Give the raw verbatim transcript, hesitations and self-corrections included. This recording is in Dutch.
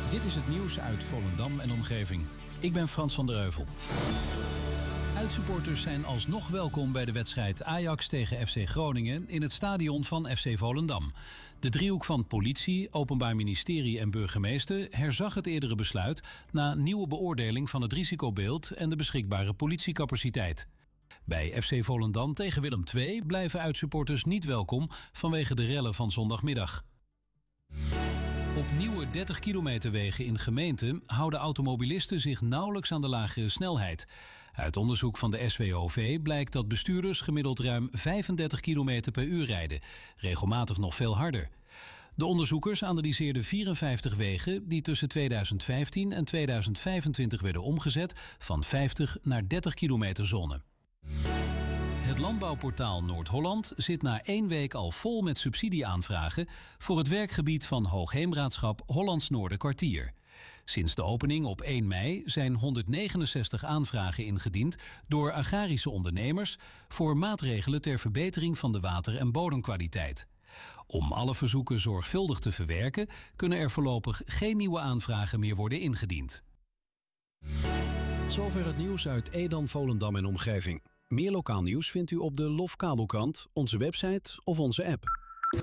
Dit is het nieuws uit Volendam en omgeving. Ik ben Frans van der Heuvel. Uitsupporters zijn alsnog welkom bij de wedstrijd Ajax tegen F C Groningen in het stadion van F C Volendam. De driehoek van politie, Openbaar Ministerie en burgemeester herzag het eerdere besluit na nieuwe beoordeling van het risicobeeld en de beschikbare politiecapaciteit. Bij F C Volendam tegen Willem twee blijven uitsupporters niet welkom vanwege de rellen van zondagmiddag. Op nieuwe dertig kilometer wegen in gemeenten houden automobilisten zich nauwelijks aan de lagere snelheid. Uit onderzoek van de S W O V blijkt dat bestuurders gemiddeld ruim vijfendertig kilometer per uur rijden, regelmatig nog veel harder. De onderzoekers analyseerden vierenvijftig wegen die tussen tweeduizend vijftien en tweeduizend vijfentwintig werden omgezet van vijftig naar dertig kilometer zone. Het landbouwportaal Noord-Holland zit na één week al vol met subsidieaanvragen voor het werkgebied van Hoogheemraadschap Hollands Noorderkwartier. Sinds de opening op één mei zijn honderdnegenenzestig aanvragen ingediend door agrarische ondernemers voor maatregelen ter verbetering van de water- en bodemkwaliteit. Om alle verzoeken zorgvuldig te verwerken, kunnen er voorlopig geen nieuwe aanvragen meer worden ingediend. Tot zover het nieuws uit Edam, Volendam en omgeving. Meer lokaal nieuws vindt u op de Lof Kabelkrant, onze website of onze app.